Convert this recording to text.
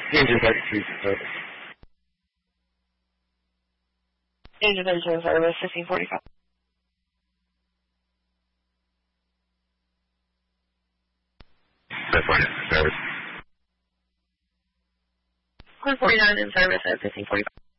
Agent 32 in service. Agent 32 in service, 1545. That's fine, service. 149 in service at 1545.